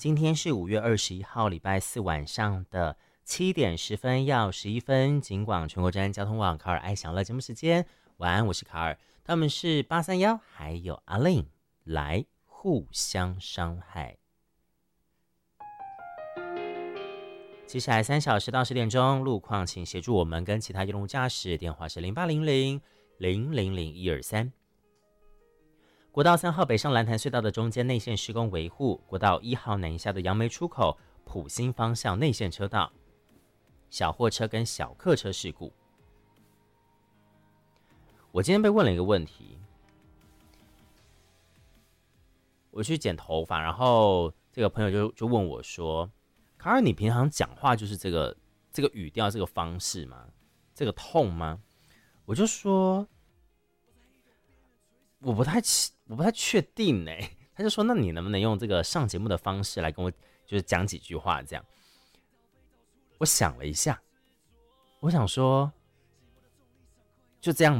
今天是5月21号，礼拜四晚上的7点10分要11分，警广全国治安交通网卡尔爱享乐节目时间。晚安，我是卡尔，他们是831还有阿令，来互相伤害。接下来3小时到10点钟，路况请协助我们跟其他用路驾驶，电话是0800-000-123。国道3号北上蓝潭隧道的中间内线施工维护，国道1号南下的杨梅出口埔心方向内线车道，小货车跟小客车事故。我今天被问了一个问题，我去剪头发，然后这个朋友就问我说：“卡尔，你平常讲话就是这个语调、这个方式吗？这个痛吗？”我就说我不太确定欸。他就说：“那你能不能用这个上节目的方式来跟我就是讲几句话？”这样，我想了一下，我想说就这样